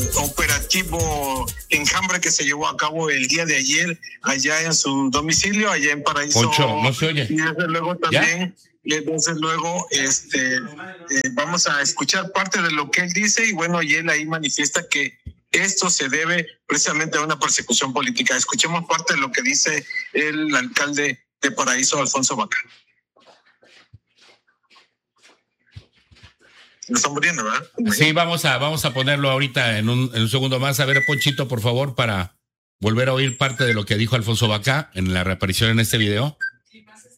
operativo enjambre que se llevó a cabo el día de ayer allá en su domicilio, allá en Paraíso. Poncho, no se oye. Y desde luego también, vamos a escuchar parte de lo que él dice y bueno, y él ahí manifiesta que esto se debe precisamente a una persecución política. Escuchemos parte de lo que dice el alcalde de Paraíso, Alfonso Baca. Lo están muriendo, ¿verdad? Sí, vamos a ponerlo ahorita en un segundo más. A ver, Ponchito, por favor, para volver a oír parte de lo que dijo Alfonso Baca en la reaparición en este video.